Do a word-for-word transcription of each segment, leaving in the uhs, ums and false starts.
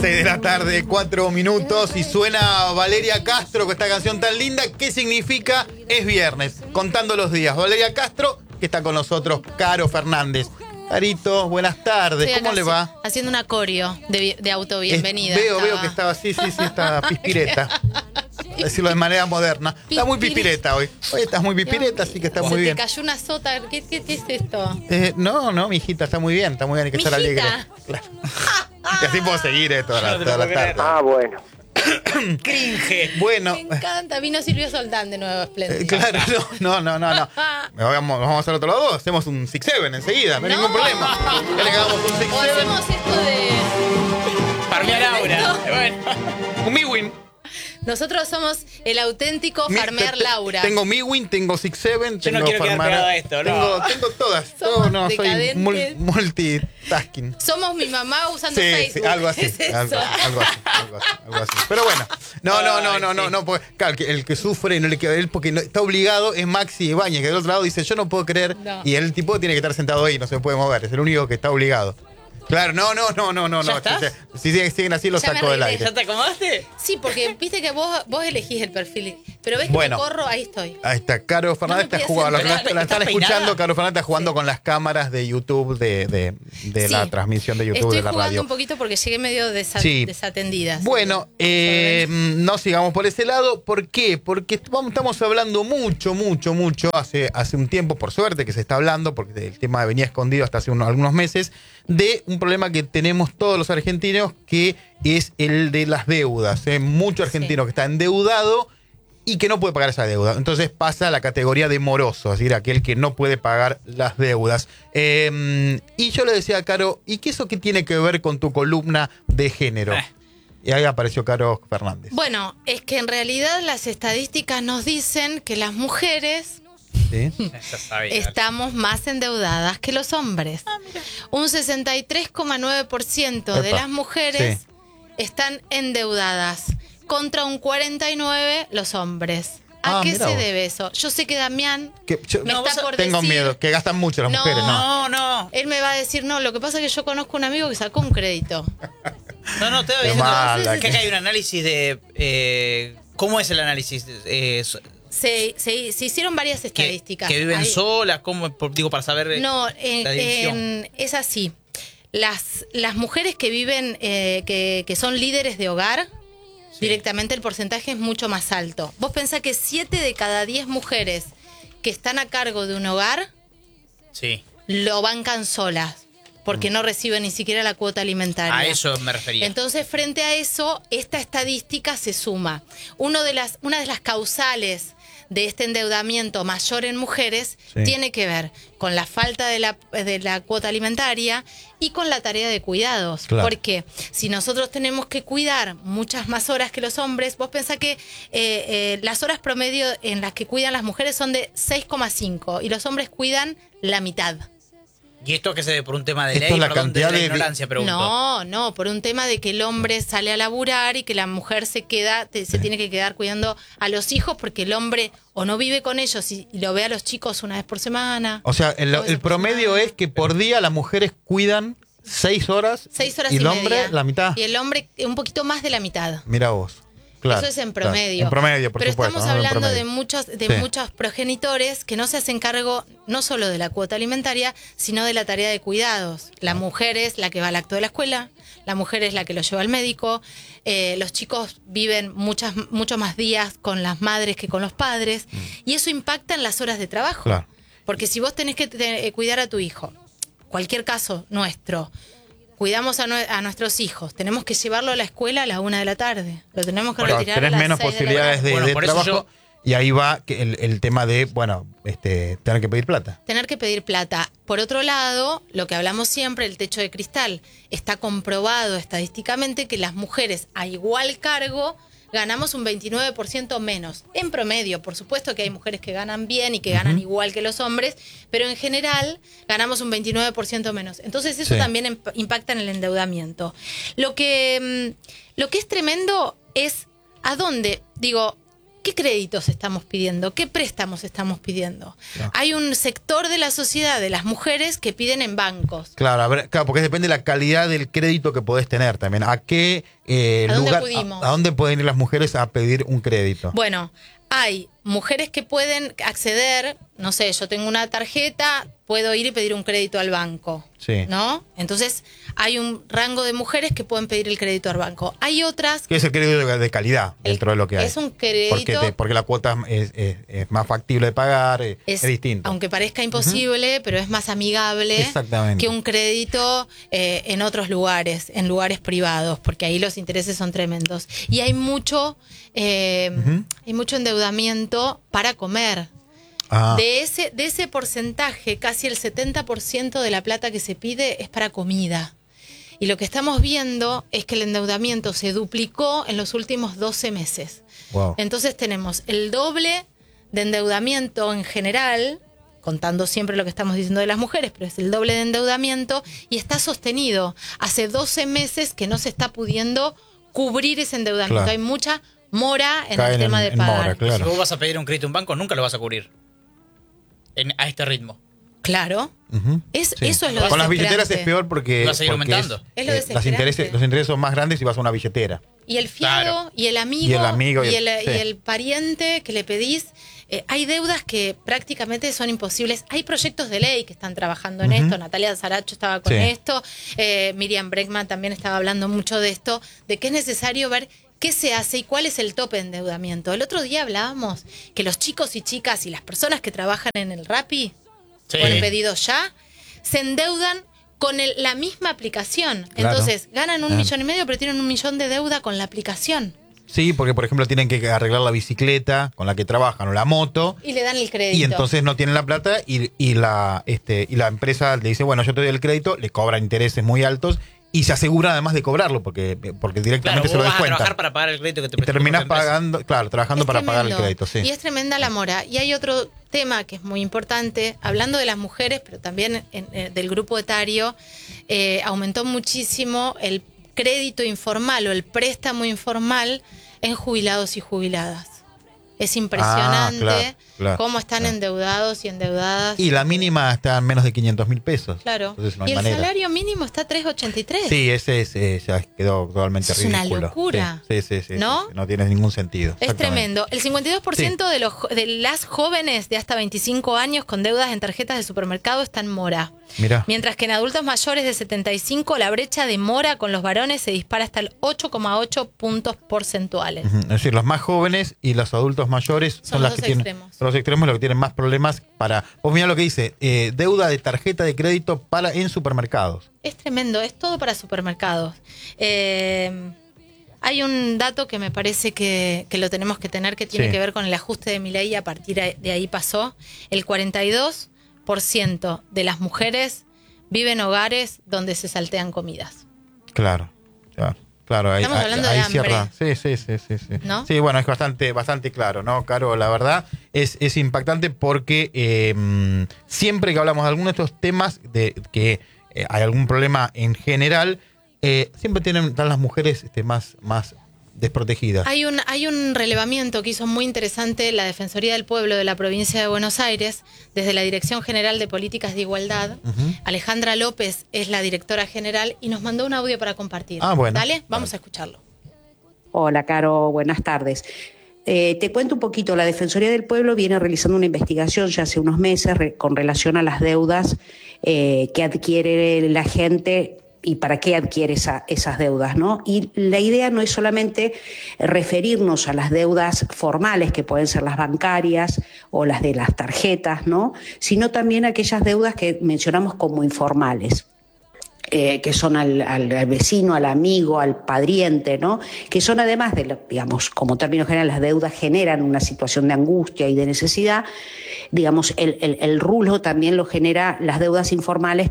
seis de la tarde, cuatro minutos, y suena Valeria Castro con esta canción tan linda. ¿Qué significa? Es viernes, contando los días. Valeria Castro, que está con nosotros, Caro Fernández. Carito, buenas tardes, Estoy ¿cómo le va? Haciendo una coreo de, de auto bienvenida. Es, veo, estaba. veo que estaba, sí, sí, sí, está pispireta. Decirlo de manera moderna. Está muy pispireta hoy. Hoy estás muy pispireta, así que está Se muy bien. te cayó una sota. ¿Qué, qué, qué es esto? Eh, no, no, mi hijita, está muy bien, está muy bien, hay que estar alegre. ¿Mijita? Claro. Y así puedo seguir eh, toda la, No te toda lo la puedo tarde. creer. Ah, bueno. Cringe. Bueno. Me encanta. Vino Silvio Soldán de nuevo, espléndido. Eh, claro, no, no, no, no. Me vamos, vamos a hacer otro lado, hacemos un six seven enseguida, no hay No. ningún problema. Ya le hagamos un six O seven, hacemos esto de... Farmea Laura. Bueno. un Miwin. Nosotros somos el auténtico Mi- Farmear te- te- Laura. Tengo Miwin, tengo six seven, Yo no tengo quiero quedar Farmar- pegado a esto, no. Tengo, tengo todas. Somos Todo, no, soy decadentes. mul- multitasking. Somos mi mamá usando Sí, Facebook. sí, algo así, ¿Qué es eso? algo, algo así, algo así, algo así. Pero bueno, no, no, no, no, no, no, porque, claro, el que, el que sufre y no le queda él porque no, está obligado es Maxi Ibáñez, que del otro lado dice, yo no puedo creer, No. y el tipo tiene que estar sentado ahí, no se puede mover, es el único que está obligado. Claro, no, no, no, no, no, ¿Ya no. estás? Si, si siguen, siguen así, lo Ya me saco del arreglé, aire. ¿Ya te acomodaste? Sí, porque viste que vos, vos elegís el perfil. Pero ves que Bueno. me corro, ahí estoy. Ahí está, Caro Fernández No me está pidas jugando. entrar. La, la están ¿Estás escuchando, peinada? Caro Fernández está jugando con las cámaras de YouTube, de, de, de Sí. la transmisión de YouTube Estoy de la jugando radio. un poquito porque llegué medio desa- Sí. desatendida. Bueno, eh, no sigamos por ese lado. ¿Por qué? Porque vamos- estamos hablando mucho, mucho, mucho, hace, hace un tiempo, por suerte que se está hablando, porque el tema venía escondido hasta hace unos, algunos meses, de un problema que tenemos todos los argentinos, que es el de las deudas. ¿eh? Mucho argentino Sí. que está endeudado y que no puede pagar esa deuda. Entonces pasa a la categoría de moroso, es decir, aquel que no puede pagar las deudas. Eh, y yo le decía a Caro, ¿y qué eso qué tiene que ver con tu columna de género? Eh. Y ahí apareció Caro Fernández. Bueno, es que en realidad las estadísticas nos dicen que las mujeres ¿Sí? Ya sabía. estamos más endeudadas que los hombres. Un sesenta y tres coma nueve por ciento de Epa, las mujeres sí. están endeudadas contra un cuarenta y nueve por ciento los hombres. ¿A Ah, qué mira se vos. debe eso? Yo sé que Damián Que yo me No, está vos por tengo decir... miedo, que gastan mucho las No. mujeres, ¿no? No, no. Él me va a decir, no, lo que pasa es que yo conozco un amigo que sacó un crédito. No, no, te voy Qué diciendo mala, que que- acá hay un análisis de. Eh, ¿Cómo es el análisis? Eh, so- Se, se, se hicieron varias que, estadísticas. que viven Hay- solas, ¿cómo? Por- Digo, para saber. eh, No, en- la división. en- es así. Las, las mujeres que viven, eh, que, que son líderes de hogar, Sí. directamente el porcentaje es mucho más alto. Vos pensás que siete de cada diez mujeres que están a cargo de un hogar Sí. lo bancan solas, porque no reciben ni siquiera la cuota alimentaria. A eso me refería. Entonces, frente a eso, esta estadística se suma. Uno de las, una de las causales de este endeudamiento mayor en mujeres Sí. tiene que ver con la falta de la, de la cuota alimentaria y con la tarea de cuidados. Claro. Porque si nosotros tenemos que cuidar muchas más horas que los hombres, vos pensás que eh, eh, las horas promedio en las que cuidan las mujeres son de seis coma cinco y los hombres cuidan la mitad. ¿Y esto que se ve por un tema de Esto ley? es la Perdón, de cantidad la de- ignorancia, pregunto. No, no, por un tema de que el hombre sale a laburar y que la mujer se queda, te- se tiene que quedar cuidando a los hijos porque el hombre o no vive con ellos y, y lo ve a los chicos una vez por semana. O sea, el, Dos veces el por promedio semana. es que por día las mujeres cuidan seis horas. Seis horas y y, el hombre media. la mitad. Y el hombre un poquito más de la mitad. Mira vos. Claro, Eso es en claro. promedio. En promedio, por Pero supuesto. estamos ¿no? En hablando de promedio. muchos, de Sí. muchos progenitores que no se hacen cargo no solo de la cuota alimentaria, sino de la tarea de cuidados. La mujer es la que va al acto de la escuela, la mujer es la que lo lleva al médico, eh, los chicos viven muchas, muchos más días con las madres que con los padres, y eso impacta en las horas de trabajo. Claro. Porque si vos tenés que te- eh, cuidar a tu hijo, cualquier caso nuestro, cuidamos a, nue- a nuestros hijos, tenemos que llevarlo a la escuela a la una de la tarde. Lo tenemos que Claro, retirar a tenés las menos seis de la posibilidades tarde. de, Bueno, de por eso trabajo. Y ahí va que el, el tema de, bueno, este, tener que pedir plata. Tener que pedir plata. Por otro lado, lo que hablamos siempre, el techo de cristal, está comprobado estadísticamente que las mujeres a igual cargo ganamos un veintinueve por ciento menos. En promedio, por supuesto que hay mujeres que ganan bien y que ganan igual que los hombres, pero en general ganamos un veintinueve por ciento menos. Entonces eso Sí. también imp- impacta en el endeudamiento. Lo que, mm, lo que es tremendo es a dónde, digo, ¿qué créditos estamos pidiendo? ¿Qué préstamos estamos pidiendo? Claro. Hay un sector de la sociedad, de las mujeres, que piden en bancos. Claro, a ver, claro, porque depende de la calidad del crédito que podés tener también. ¿A qué eh, ¿A dónde lugar, acudimos? a, a dónde pueden ir las mujeres a pedir un crédito? Bueno, hay mujeres que pueden acceder, no sé, yo tengo una tarjeta, puedo ir y pedir un crédito al banco, Sí. ¿no? Entonces, hay un rango de mujeres que pueden pedir el crédito al banco. Hay otras... ¿Qué es el crédito de calidad El- dentro de lo que hay? es un crédito- Porque, te- porque la cuota es, es- es más factible de pagar, es, Es, es distinto. aunque parezca imposible, pero es más amigable Exactamente. que un crédito eh, en otros lugares, en lugares privados, porque ahí los intereses son tremendos. Y hay mucho, eh, Ujú. hay mucho endeudamiento para comer. Ah, De ese, de ese porcentaje, casi el setenta por ciento de la plata que se pide es para comida. Y lo que estamos viendo es que el endeudamiento se duplicó en los últimos doce meses. wow. Entonces tenemos el doble de endeudamiento en general, contando siempre lo que estamos diciendo de las mujeres, pero es el doble de endeudamiento y está sostenido. Hace doce meses que no se está pudiendo cubrir ese endeudamiento. Claro. Hay mucha mora en Caen el tema en- de en pagar. mora, claro. Si vos vas a pedir un crédito a un banco, nunca lo vas a cubrir. En- a este ritmo. Claro. Ujú. Es, Sí. Eso es lo Con las billeteras desesperante. es peor porque, Va a seguir porque aumentando. Es lo eh, las desesperante. intereses, los intereses son más grandes si vas a una billetera. Y el fiado, Claro. y el amigo, Y el amigo, y y el- el, sí. y el pariente que le pedís. Eh, hay deudas que prácticamente son imposibles. Hay proyectos de ley que están trabajando en Ujú. esto. Natalia Zaracho estaba con Sí. esto. Eh, Miriam Bregman también estaba hablando mucho de esto, de que es necesario ver qué se hace y cuál es el tope de endeudamiento. El otro día hablábamos que los chicos y chicas y las personas que trabajan en el Rappi, Sí. con el pedido ya, se endeudan con el- la misma aplicación. Claro. Entonces, ganan un Ah. millón y medio, pero tienen un millón de deuda con la aplicación. Sí, porque por ejemplo tienen que arreglar la bicicleta con la que trabajan o la moto. Y le dan el crédito. Y entonces no tienen la plata y, y la este y la empresa le dice, bueno, yo te doy el crédito, le cobran intereses muy altos y se asegura además de cobrarlo porque, porque Claro, directamente vos se lo vas a descuentan. trabajar para pagar el crédito que te Y prestó terminás tu empresa. pagando, claro, trabajando Es para pagar el tremendo. crédito, sí. Y es tremenda la mora. Y hay otro tema que es muy importante, hablando de las mujeres, pero también en- en- del grupo etario, eh, aumentó muchísimo el crédito informal o el préstamo informal en jubilados y jubiladas. Es impresionante claro, claro, cómo están claro. endeudados y endeudadas. Y la mínima está en menos de quinientos mil pesos. Claro. Entonces no hay y el manera. salario mínimo está a tres ochenta y tres. Sí, ese es, eh, ya quedó totalmente Es una ridículo. locura. Sí, sí, sí. sí, ¿No? sí, no tiene ningún sentido. Es Exactamente. tremendo. El cincuenta y dos por ciento de, los, jo- de las jóvenes de hasta veinticinco años con deudas en tarjetas de supermercado están en mora. Mirá. Mientras que en adultos mayores de setenta y cinco la brecha de mora con los varones se dispara hasta el ocho coma ocho puntos porcentuales. Ujú. Es decir, los más jóvenes y los adultos mayores son, Son las los que tienen, extremos. son los extremos los que tienen más problemas para. Vos mirá lo que dice, eh, deuda de tarjeta de crédito para en supermercados. Es tremendo, es todo para supermercados. Eh, hay un dato que me parece que, que lo tenemos que tener que tiene Sí. que ver con el ajuste de Milei y a partir de ahí pasó. El cuarenta y dos por ciento de las mujeres viven en hogares donde se saltean comidas. Claro, claro. Claro, ahí, Estamos ahí- hablando ahí de hambre. cierra. Sí, sí, sí, sí, sí. ¿No? Sí, bueno, es bastante, bastante claro, ¿no, Caro? La verdad es, es impactante porque eh, siempre que hablamos de alguno de estos temas, de que eh, hay algún problema en general, eh, siempre tienen, están las mujeres este, más, más desprotegidas. Hay un, hay un relevamiento que hizo muy interesante la Defensoría del Pueblo de la provincia de Buenos Aires, desde la Dirección General de Políticas de Igualdad. Ujú. Alejandra López es la directora general y nos mandó un audio para compartir. Ah, bueno. Dale, vamos Dale. a escucharlo. Hola, Caro, buenas tardes. Eh, te cuento un poquito, la Defensoría del Pueblo viene realizando una investigación ya hace unos meses re- con relación a las deudas eh, que adquiere la gente y para qué adquiere esa, esas deudas, ¿no? Y la idea no es solamente referirnos a las deudas formales, que pueden ser las bancarias o las de las tarjetas, ¿no? Sino también aquellas deudas que mencionamos como informales. Eh, que son al, al, al vecino, al amigo, al pariente, ¿no? Que son además de, lo- digamos, como término general, las deudas generan una situación de angustia y de necesidad, digamos, el, el, el rulo también lo genera las deudas informales que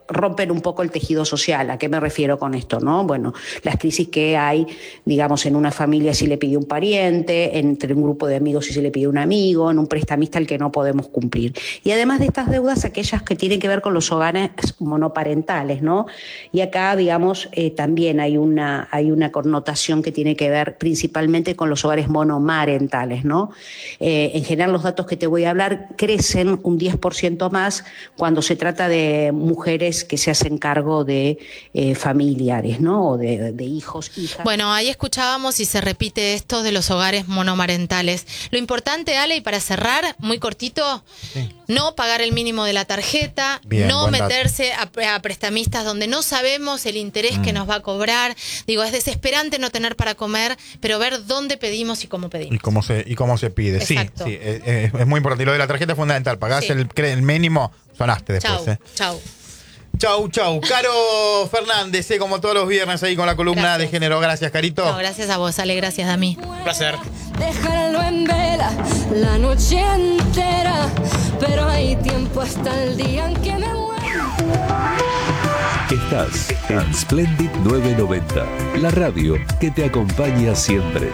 rompen un poco el tejido social. ¿A qué me refiero con esto, no? Bueno, las crisis que hay, digamos, en una familia si le pidió un pariente, entre un grupo de amigos si se le pide un amigo, en un prestamista al que no podemos cumplir. Y además de estas deudas, aquellas que tienen que ver con los hogares monoparentales, ¿no? Y acá, digamos, eh, también hay una, hay una connotación que tiene que ver principalmente con los hogares monomarentales, ¿no? Eh, en general, los datos que te voy a hablar crecen un diez por ciento más cuando se trata de mujeres que se hacen cargo de eh, familiares, ¿no? O de, de hijos, hijas. Bueno, ahí escuchábamos y se repite esto de los hogares monomarentales. Lo importante, Ale, y para cerrar, muy cortito, sí. no pagar el mínimo de la tarjeta, Bien, no meterse a, a prestamistas donde no sabemos el interés mm. que nos va a cobrar. Digo, es desesperante no tener para comer, pero ver dónde pedimos y cómo pedimos. Y cómo se, y cómo se pide. Exacto. Sí, sí es, es muy importante. Y lo de la tarjeta es fundamental. Pagás sí. el, el mínimo, sonaste después. Chau, eh. chau. Chau, chau. Caro Fernández, eh, como todos los viernes ahí con la columna gracias. de género. Gracias, Carito. No, gracias a vos, Ale. Gracias a mí. Un placer. Déjalo en vela la noche entera, pero hay tiempo hasta el día en que me muera. Estás en Splendid novecientos noventa, la radio que te acompaña siempre.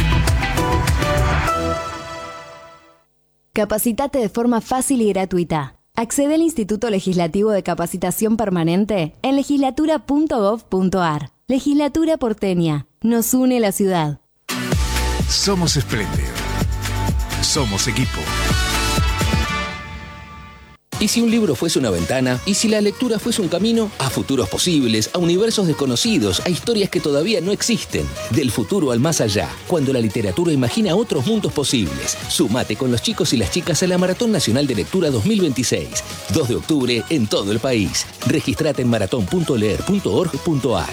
Capacitate de forma fácil y gratuita. Accede al Instituto Legislativo de Capacitación Permanente en legislatura punto gov punto ar. Legislatura porteña. Nos une la ciudad. Somos Splendid. Somos equipo. ¿Y si un libro fuese una ventana? ¿Y si la lectura fuese un camino? A futuros posibles, a universos desconocidos, a historias que todavía no existen. Del futuro al más allá, cuando la literatura imagina otros mundos posibles. Sumate con los chicos y las chicas a la Maratón Nacional de Lectura dos mil veintiséis. dos de octubre en todo el país. Registrate en maratón punto leer punto org punto ar.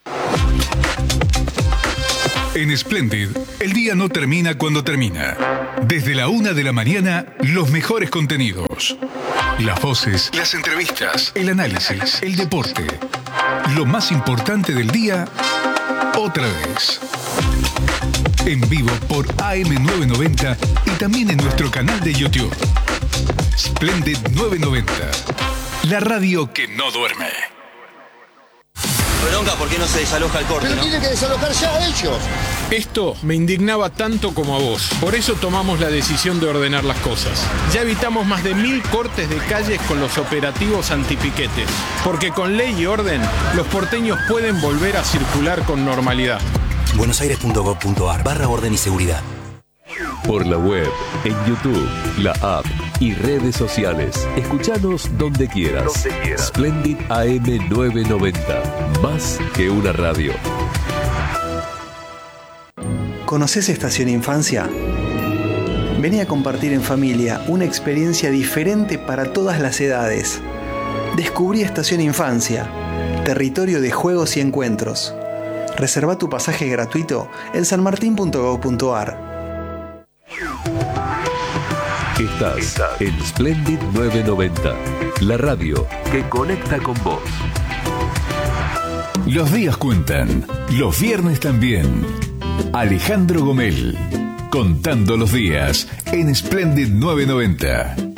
En Splendid, el día no termina cuando termina. Desde la una de la mañana, los mejores contenidos. Las voces, las entrevistas, el análisis, el deporte. Lo más importante del día, otra vez. En vivo por A M novecientos noventa y también en nuestro canal de YouTube. Splendid novecientos noventa, la radio que no duerme. Bronca, ¿por qué no se desaloja el corte? Pero ¿no? Tiene que desalojar ya ellos. Esto me indignaba tanto como a vos. Por eso tomamos la decisión de ordenar las cosas. Ya evitamos más de mil cortes de calles con los operativos antipiquetes. Porque con ley y orden, los porteños pueden volver a circular con normalidad. buenosaires punto gov punto ar barra orden y seguridad. Por la web, en YouTube, la app y redes sociales. Escuchanos donde quieras. Donde quieras. Splendid A M novecientos noventa. Más que una radio. ¿Conoces Estación Infancia? Vení a compartir en familia una experiencia diferente para todas las edades. Descubrí Estación Infancia, territorio de juegos y encuentros. Reserva tu pasaje gratuito en san martín punto gov punto ar. Estás, Estás en Splendid novecientos noventa, la radio que conecta con vos. Los días cuentan, los viernes también. Alejandro Gomel, contando los días en Splendid novecientos noventa.